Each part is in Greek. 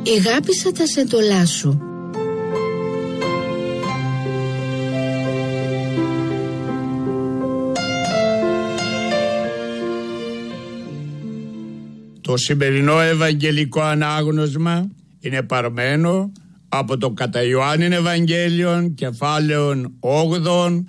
Εγάπησα τα σεντολά σου. Το σημερινό Ευαγγελικό ανάγνωσμα είναι παρμένο από το κατά Ιωάννην Ευαγγέλιον, κεφάλαιον 8,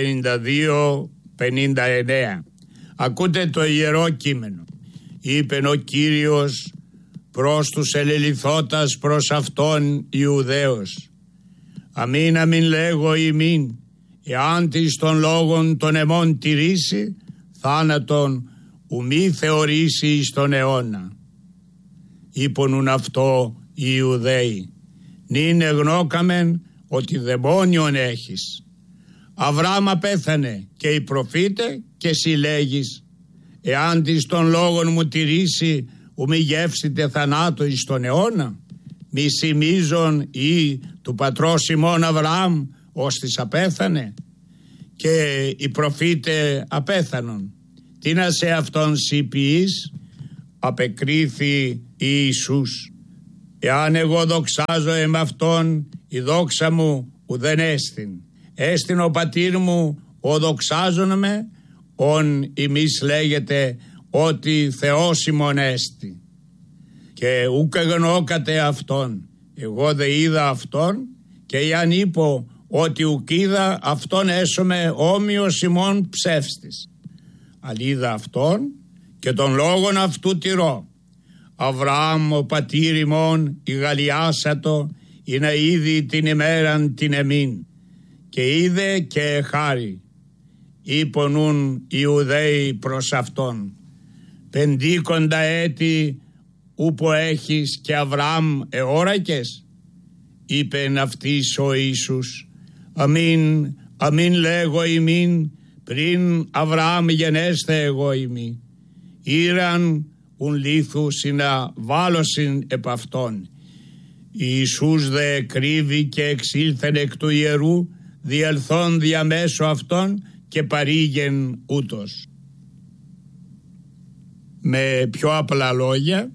52-59. Ακούτε το Ιερό Κείμενο. Είπεν ο Κύριος προς τους ελεληθώτας προς Αυτόν Ιουδαίος: αμήν αμήν λέγω ημίν, εάν της των λόγων των εμών τηρήσει, θάνατον ουμή θεωρήσει εις τον αιώνα. Είπονουν αυτό οι Ιουδαίοι: νυν εγνώκαμεν ότι δαιμόνιον έχεις. Αβραάμ απέθανε και οι προφήτε, και εσύ λέγεις: εάν της των λόγων μου τηρήσει, ου μη γεύσετε θανάτου εις τον αιώνα. Μη σημίζον ή του πατρός ημών Αβραάμ, ώστις απέθανε, και οι προφήτε απέθανον. Τι να σε αυτόν συμποιείς? Απεκρίθη Ιησούς: εάν εγώ δοξάζω εμ' αυτόν, η δόξα μου ουδέν έστιν. Έστιν ο πατήρ μου ο δοξάζον με, ον ημείς λέγεται ότι Θεός ημών έστι. Και ουκ εγνώκατε αυτόν, εγώ δε είδα αυτόν, και εάν είπω ότι ουκ είδα αυτόν, έσομαι όμοιος ημών ψεύστης. Αλίδα αυτόν και των λόγων αυτού τηρώ. Αβραάμ ο πατήρ ημών ηγαλιάσατο, είναι ήδη την ημέραν την εμήν, και είδε και χάρη. Είπονουν οι Ιουδαίοι προς αυτόν: πεντήκοντα έτη ούπο έχεις και Αβραάμ εώρακες? Είπεν αυτής ο Ιησούς: αμήν αμήν λέγω ημίν, πριν Αβραάμ γενέσθε εγώ ημί. Ήραν ουν λίθους να βάλωσιν επ' αυτόν. Ιησούς δε κρύβει και εξήλθεν εκ του ιερού, διελθόν διαμέσου αυτών, και παρήγεν ούτως. Με πιο απλά λόγια,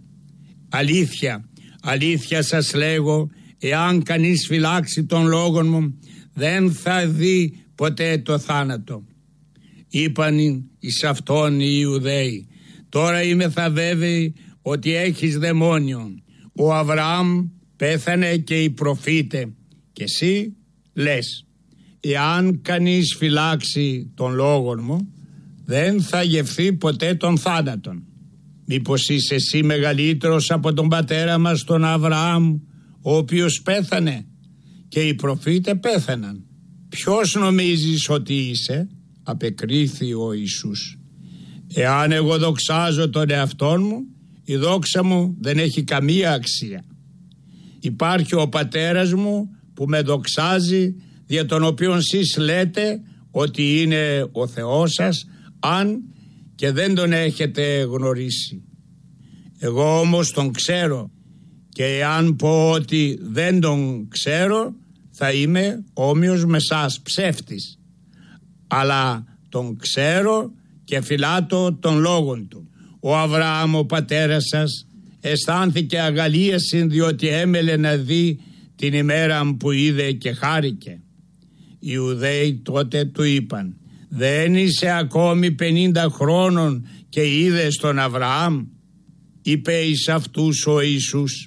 αλήθεια σας λέγω, εάν κανείς φυλάξει των λόγων μου, δεν θα δει ποτέ το θάνατο. Είπαν εις αυτόν οι Ιουδαίοι: τώρα είμαι θα βέβαιοι ότι έχεις δαιμόνιον. Ο Αβραάμ πέθανε και οι προφήτε, και εσύ λες: εάν κανείς φυλάξει των λόγων μου, δεν θα γευθεί ποτέ τον θάνατον. Μήπως είσαι εσύ μεγαλύτερος από τον πατέρα μας τον Αβραάμ, ο οποίος πέθανε και οι προφήτε πέθαναν? Ποιος νομίζεις ότι είσαι? Απεκρίθη ο Ιησούς: εάν εγώ δοξάζω τον εαυτόν μου, η δόξα μου δεν έχει καμία αξία. Υπάρχει ο πατέρας μου που με δοξάζει, δια τον οποίον σεις λέτε ότι είναι ο Θεός σας, αν και δεν τον έχετε γνωρίσει. Εγώ όμως τον ξέρω, και εάν πω ότι δεν τον ξέρω, θα είμαι όμοιος με σας, ψεύτης. Αλλά τον ξέρω και φυλάτω των λόγων του. Ο Αβραάμ ο πατέρας σας αισθάνθηκε αγαλίαση, διότι έμελε να δει την ημέρα που είδε και χάρηκε. Οι Ιουδαίοι τότε του είπαν: δεν είσαι ακόμη 50 χρόνων και είδες τον Αβραάμ? Είπε εις αυτούς ο Ιησούς: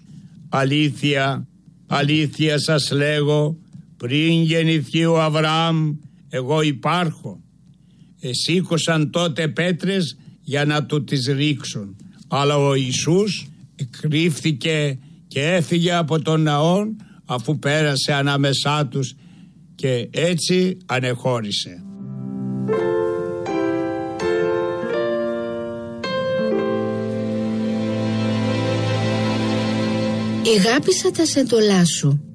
αλήθεια σας λέγω, πριν γεννηθεί ο Αβραάμ, εγώ υπάρχω. Εσήκωσαν τότε πέτρες για να του τις ρίξουν, αλλά ο Ιησούς κρύφθηκε και έφυγε από τον ναό, αφού πέρασε ανάμεσά τους, και έτσι ανεχώρησε. Εγάπησα τα σεντολά σου.